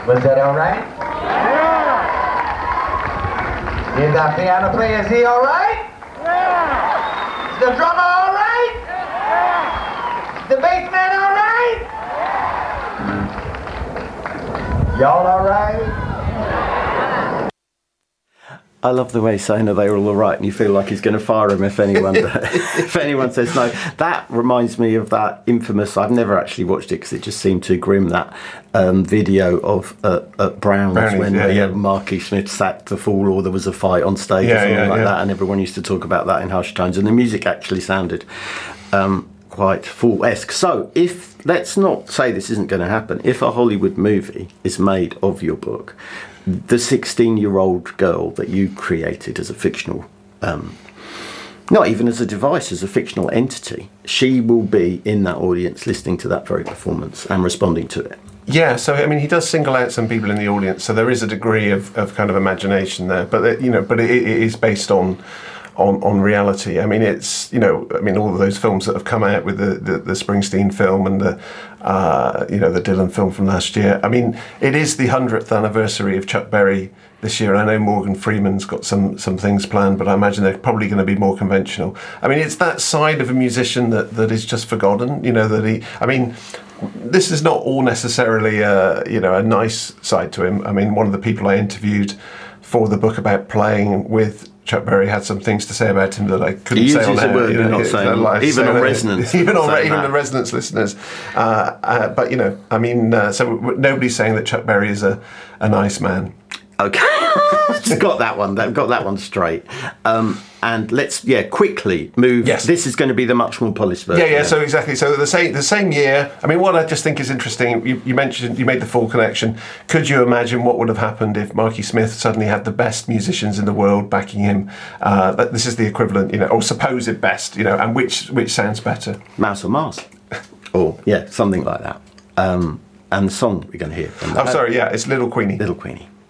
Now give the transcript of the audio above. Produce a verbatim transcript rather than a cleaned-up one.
Was that all right? Yeah. Is that piano player, is he all right? Yeah. Is the drummer all right? Yeah. Is the bass man all right? Y'all all right? I love the way he's saying that they were all right, and you feel like he's going to fire him if anyone if anyone says no. That reminds me of that infamous. I've never actually watched it because it just seemed too grim. That um, video of uh, at Browns, Brownies, when yeah, yeah. Marky Smith sacked the Fool, or there was a fight on stage yeah, or something yeah, like yeah. that, and everyone used to talk about that in hushed tones, and the music actually sounded um, quite Fool-esque. So if let's not say this isn't going to happen. If a Hollywood movie is made of your book, the sixteen-year-old girl that you created as a fictional, um, not even as a device, as a fictional entity, she will be in that audience listening to that very performance and responding to it. Yeah, so I mean, he does single out some people in the audience, so there is a degree of, of kind of imagination there, but it, you know, but it, it is based on. On, on reality. I mean, it's, you know, I mean, all of those films that have come out with the, the, the Springsteen film and the, uh, you know, the Dylan film from last year. I mean, it is the hundredth anniversary of Chuck Berry this year. I know Morgan Freeman's got some, some things planned, but I imagine they're probably going to be more conventional. I mean, it's that side of a musician that, that is just forgotten, you know, that he, I mean, this is not all necessarily, a, you know, a nice side to him. I mean, one of the people I interviewed for the book about playing with Chuck Berry had some things to say about him that I couldn't say on air. Word, you know, not saying, even on Resonance, even on even the Resonance listeners. Uh, uh, but you know, I mean, uh, so nobody's saying that Chuck Berry is a, a nice man. Okay, just got that one. Got that one straight. Um, and let's yeah quickly move. Yes. This is going to be the much more polished version. Yeah, yeah. So exactly. So the same the same year. I mean, what I just think is interesting. You, you mentioned you made the Fool connection. Could you imagine what would have happened if Marky Smith suddenly had the best musicians in the world backing him? Uh, this is the equivalent, you know, or supposed best, you know, and which which sounds better? Mouse or Mars, or yeah, something like that. Um, and the song we're going to hear. From I'm oh, sorry. Yeah, it's Little Queenie. Little Queenie.